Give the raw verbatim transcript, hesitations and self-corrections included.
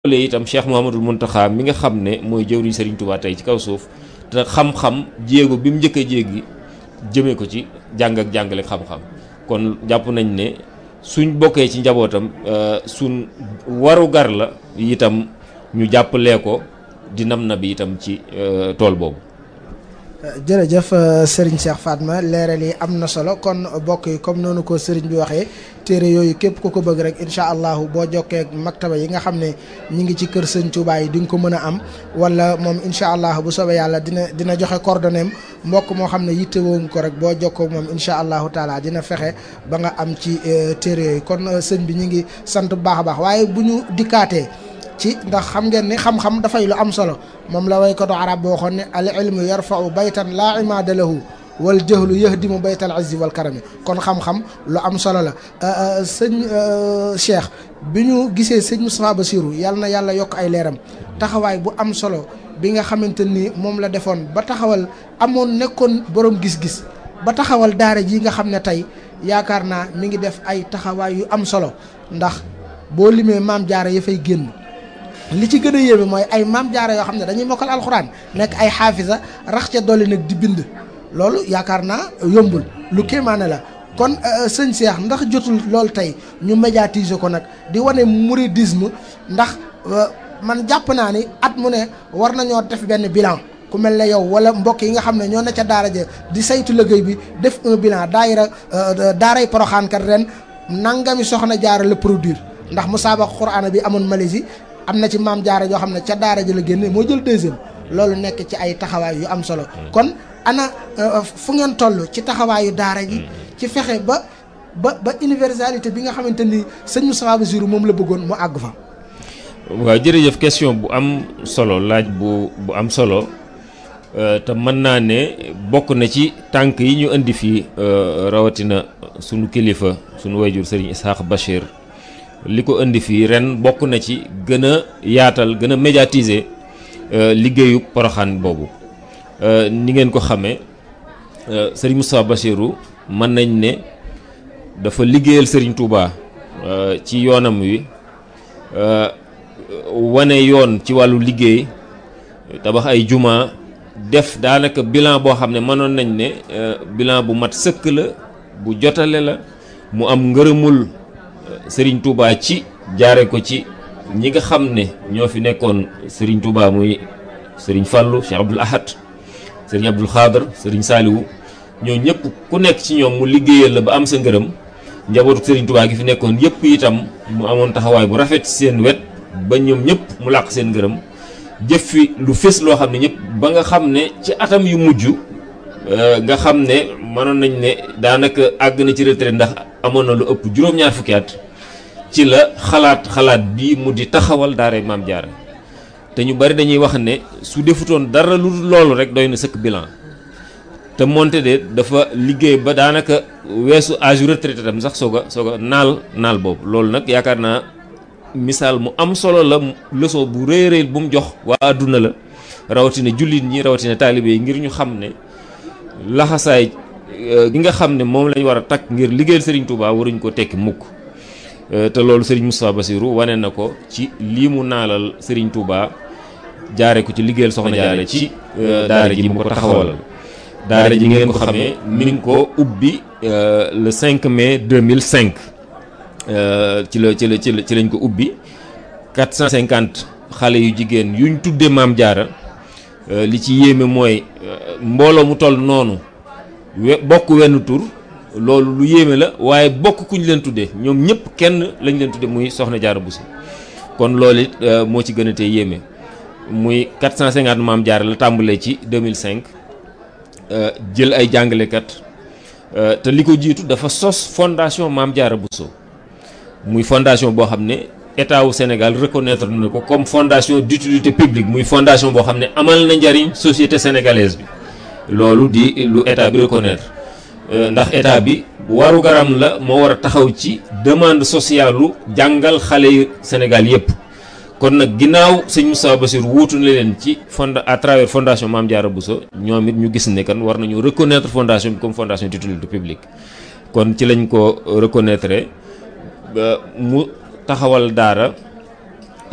loolee itam Cheikh Mouhamadul Mountakha mi nga xam ne mooy jëwriñ Serigne Touba tey ci kaw suuf te xam-xam jéego bi mu njëkk a jéegi jëmee ko ci jàng ak jàngale xam-xam kon jàpp nañ ne suñ bokkee ci njabootam suñ waru gar la itam ñu jàppalee ko di nam na bi itam ci tool boobu. jërëjëf Serigne Cheikh Fatma leeral yi am na solo kon bokk yi comme noonu ko Serigne bi waxee téere yooyu képp ku ko bëgg rek incha allahu boo jokkee maktaba yi nga xam ne ñi ngi ci kër Sëñ Touba yi di nga ko mën a am wala moom incha allah bu soobee yàlla dina dina joxe coordonnée am mbokk moo xam ne yittewoo nga ko rek boo jokkoo moom incha allahu taala dina fexe ba nga am ci téere yooyu kon sëñ bi ñu ngi sant bu baax a baax waaye bu ñu dikkaatee. ci ndax xam ngeen ni xam-xam dafay lu am solo moom la waykatu arab boo xoon ne al ilmu yarfau baytan laa imaada lahu wal jahlu yahdimu baytal izzi wal karami kon xam-xam lu am solo la sëñ Cheikh bi ñu gisee sëñ Moustapha Bassirou yàlla na yàlla yokk ay leeram taxawaay bu am solo bi nga xamante ni moom la defoon ba taxawal amoon nekkoon borom gis-gis ba taxawal daara ji nga xam ne tey yaakaar naa mi ngi def ay taxawaay yu am solo ndax boo limee maam jaara ya fay génn li ci gën a yéeme mooy ay maam jaara yoo xam ne dañuy mokkal alxuraan nekk ay xaafisa rax ca dolli nag di bind loolu yaakaar naa yombul lu kéemaane la kon sëñ Cheikh ndax jotul loolu tey ñu médiatiser ko nag di wane mouridisme ndax man jàpp naa ni at mu ne war nañoo def benn bilan ku mel ne yow wala mbokk yi nga xam ne ñoo ne ca daara ja di saytu liggéey bi def un bilan daayira daaray Poroxaan kat ren nangami soxna jaara la produire ndax musaabaqa Qur'aan bi amoon Malaisie am na ci maam jaara joo xam ne ca daara ji la génne moo jël deuxième loolu nekk ci ay taxawaay yu am solo kon ana fu ngeen toll ci taxawaayu daara ji ci fexe ba ba ba universalité bi nga xamante ni sëñ Moustapha Bassirou moom la bëggoon mu àgg fa. waaw jërëjëf question bu am solo laaj bu bu am solo te mën naa ne bokk na ci tànk yi ñu indi fii rawatina sunu kilifa sunu wayjur Serigne Ishaq Bachir. li ko indi fii ren bokk na ci gën a yaatal gën a médiatiser liggéeyu Poroxaan boobu ni ngeen ko xamee Serigne Moustapha Bassirou mën nañ ne dafa liggéeyal Serigne Touba ci yoonam wi wane yoon ci wàllu liggéey tabax ay juma def daanaka bilan boo xam ne mënoon nañ ne bilan bu mat sëkk la bu jotale la mu am ngërëmul Serigne Touba ci jaare ko ci ñi nga xam ne ñoo fi nekkoon Serigne Touba muy Serigne Fallou Cheikh Abdoul Ahad Serigne Abdoul Khadr Serigne Saliou ñoo ñëpp ku nekk ci ñoom mu liggéeyal la ba am sa ngërëm njabootu Serigne Touba gi fi nekkoon yëpp itam mu amoon taxawaay bu rafet ci seen wet ba ñoom ñëpp mu làq seen ngërëm jëf fi lu fés loo xam ne ñëpp ba nga xam ne ci atam yu mujj nga xam ne mënoon nañ ne daanaka àgg na ci retraite ndax amoon na lu ëpp juróom-ñaar fukki at ci la xalaat xalaat bii mu di taxawal daaray Maam Jaara te ñu bari dañuy wax ne su defutoon dara lu loolu rek doy na sëkk bilan te moonte de dafa liggéey ba daanaka weesu âge retraité tam sax soog a soog a naal naal boobu loolu nag yaakaar naa misaal mu am solo la leçon bu rëy rëy bu mu jox waa àdduna la rawatina jullit ñi rawatina taalibe yi ngir ñu xam ne laxasaay gi nga xam ne moom lañ war a takk ngir liggéeyal Serigne Touba waruñ ko tekki mukk te loolu Serigne Moustapha Bassirou wane na ko ci lii mu naalal Serigne Touba jaare ko ci liggéeyal Soxna Jaara ci daara ji mu ko taxawalal daara ji ngeen ko xamee mi ngi ko ubbi le cinq mai deux mille cinq ci la ci la ci la ci lañ ko ubbi quatre cent cinquante xale yu jigéen yuñ tuddee Maam Jaara li ci yéeme mooy mbooloo mu toll noonu we bokk wenn tur loolu lu yéeme la waaye bokk kuñ leen tuddee ñoom ñëpp kenn lañ leen tuddee muy Soxna Jaara Bousso kon loolu it moo ci gën a tee yéeme muy quatre cent cinquante Maam Jaara la tàmbalee ci deux mille cinq jël ay jàngalekat te li ko jiitu dafa sos fondation Maam Jaara Bousso muy fondation boo xam ne état wu Sénégal reconnaître na ko comme fondation d'utilité publique muy fondation boo xam ne amal na njariñ société sénégalaise bi loolu di lu état bi reconnaître ndax état bi waru garam la moo war a taxaw ci demande sociale lu jàngal xale yu Sénégal yépp kon nag ginnaaw sëñ Moustapha Bassirou wuutu na leen ci fond à travers fondation Maam Jaara Bousso ñoom it ñu gis ne kan war nañu reconnaître fondation bi comme fondation d'utilité publique kon ci lañ ko reconnaître mu taxawal daara